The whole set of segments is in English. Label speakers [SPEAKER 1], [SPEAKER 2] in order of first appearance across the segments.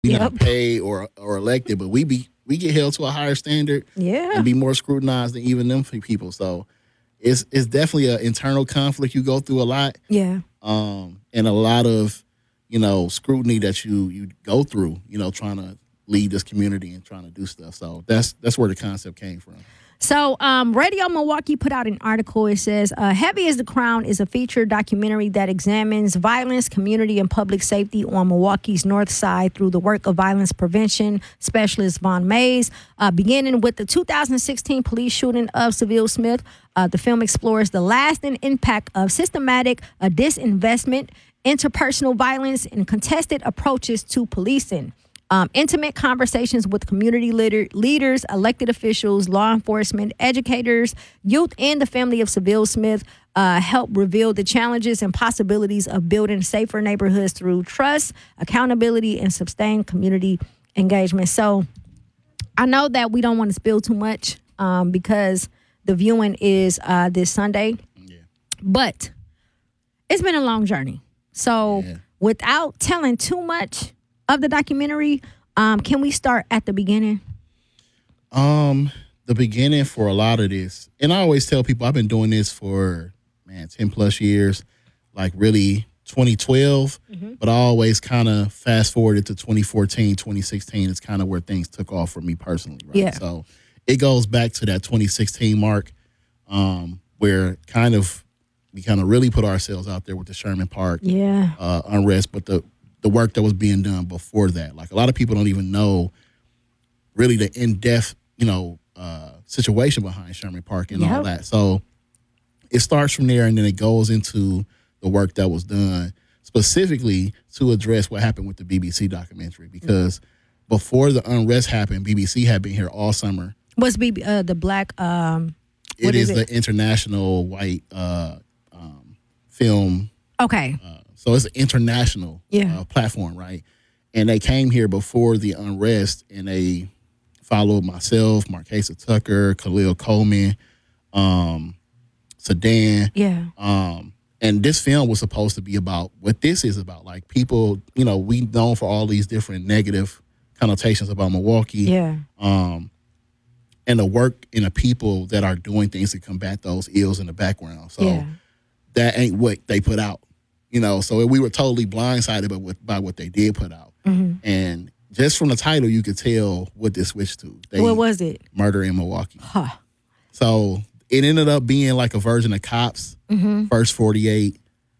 [SPEAKER 1] we not paid or elected, but we get held to a higher standard and be more scrutinized than even them people. So it's definitely an internal conflict you go through a lot.
[SPEAKER 2] Yeah.
[SPEAKER 1] And a lot of, scrutiny that you go through, trying to lead this community and trying to do stuff. So that's where the concept came from.
[SPEAKER 2] So, Radio Milwaukee put out an article. It says, Heavy as the Crown is a feature documentary that examines violence, community, and public safety on Milwaukee's north side through the work of violence prevention specialist Von Mays. Beginning with the 2016 police shooting of Seville Smith, the film explores the lasting impact of systematic disinvestment, interpersonal violence, and contested approaches to policing. Intimate conversations with community leaders, elected officials, law enforcement, educators, youth, and the family of Seville Smith help reveal the challenges and possibilities of building safer neighborhoods through trust, accountability, and sustained community engagement. So I know that we don't want to spill too much because the viewing is this Sunday. Yeah. But it's been a long journey. So without telling too much of the documentary, can we start at the beginning?
[SPEAKER 1] The beginning for a lot of this, and I always tell people I've been doing this for 10 plus years, like really 2012, but I always kind of fast forwarded to 2014, 2016. It's kind of where things took off for me personally, right?
[SPEAKER 2] Yeah.
[SPEAKER 1] So it goes back to that 2016 mark, where we kind of really put ourselves out there with the Sherman Park unrest, but the work that was being done before that. Like, a lot of people don't even know really the in-depth, situation behind Sherman Park and all that. So it starts from there, and then it goes into the work that was done specifically to address what happened with the BBC documentary. Because before the unrest happened, BBC had been here all summer.
[SPEAKER 2] What's the black?
[SPEAKER 1] It is the international white film.
[SPEAKER 2] Okay.
[SPEAKER 1] So it's an international platform, right? And they came here before the unrest, and they followed myself, Marquesa Tucker, Khalil Coleman, Sedan.
[SPEAKER 2] Yeah.
[SPEAKER 1] And this film was supposed to be about what this is about. Like, people, we known for all these different negative connotations about Milwaukee.
[SPEAKER 2] Yeah.
[SPEAKER 1] And the work and the people that are doing things to combat those ills in the background. So that ain't what they put out. So we were totally blindsided by what they did put out. Mm-hmm. And just from the title, you could tell what this switched to.
[SPEAKER 2] What was it?
[SPEAKER 1] Murder in Milwaukee. Huh. So it ended up being like a version of Cops, First 48.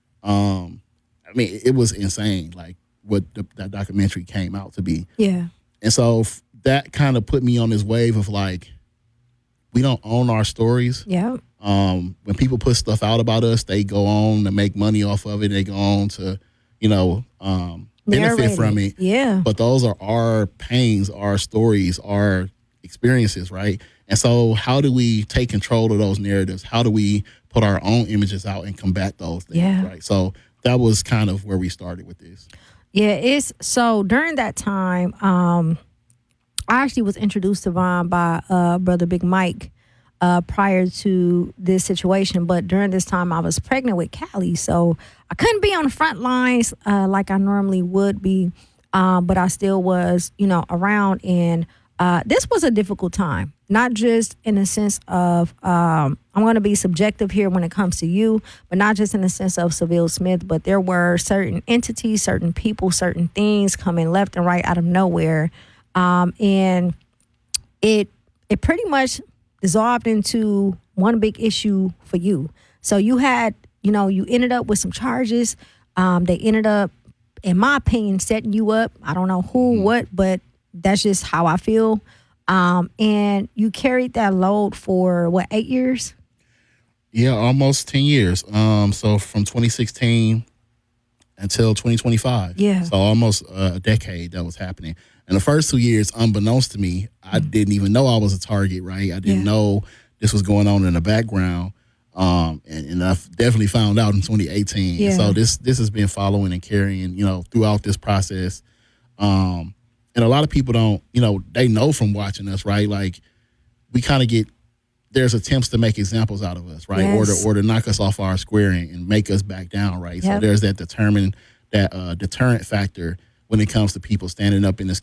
[SPEAKER 1] It was insane, like what that documentary came out to be.
[SPEAKER 2] Yeah.
[SPEAKER 1] And so that kind of put me on this wave of like, we don't own our stories.
[SPEAKER 2] Yeah.
[SPEAKER 1] When people put stuff out about us, they go on to make money off of it. They go on to, benefit from it.
[SPEAKER 2] Yeah.
[SPEAKER 1] But those are our pains, our stories, our experiences, right? And so how do we take control of those narratives? How do we put our own images out and combat those things, right? So that was kind of where we started with this.
[SPEAKER 2] Yeah, so during that time, I actually was introduced to Von by Brother Big Mike prior to this situation. But during this time, I was pregnant with Callie, so I couldn't be on the front lines like I normally would be. But I still was, around. And this was a difficult time, not just in the sense of, I'm going to be subjective here when it comes to you, but not just in the sense of Seville Smith, but there were certain entities, certain people, certain things coming left and right out of nowhere. And it pretty much dissolved into one big issue for you. So you had, you ended up with some charges. They ended up, in my opinion, setting you up. I don't know who, what, but that's just how I feel. And you carried that load for 8 years?
[SPEAKER 1] Yeah, almost 10 years. So from 2016 until 2025.
[SPEAKER 2] Yeah.
[SPEAKER 1] So almost a decade that was happening. And the first 2 years, unbeknownst to me, I didn't even know I was a target, right? I didn't know this was going on in the background. And I definitely found out in 2018.
[SPEAKER 2] Yeah.
[SPEAKER 1] So this has been following and carrying, throughout this process. And a lot of people don't, they know from watching us, right? Like, we kind of there's attempts to make examples out of us, right?
[SPEAKER 2] Yes.
[SPEAKER 1] Or to knock us off our square and make us back down, right? Yep. So there's that deterrent factor when it comes to people standing up in this